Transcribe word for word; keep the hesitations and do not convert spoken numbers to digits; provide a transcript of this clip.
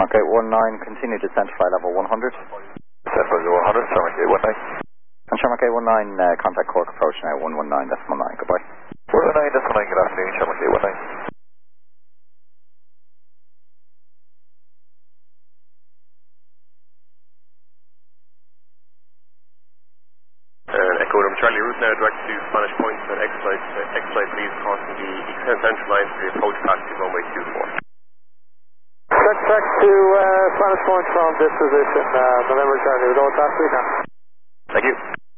Shamrock eight one nine, continue descent to flight level one hundred. Descent level one hundred, Shamrock eight one nine. And Shamrock eight one nine, uh, contact Cork approach now, one one nine decimal nine, goodbye. one one nine decimal nine, good afternoon, Shamrock eight one nine. Uh, Echo Room Charlie, route now direct to Spanish Point and X-Flight, uh, X-Flight please crossing the East Central line for the approach path to runway two four. Check, check to uh, Spanish Point from this position, uh, November Charlie, with all taxi now. Thank you.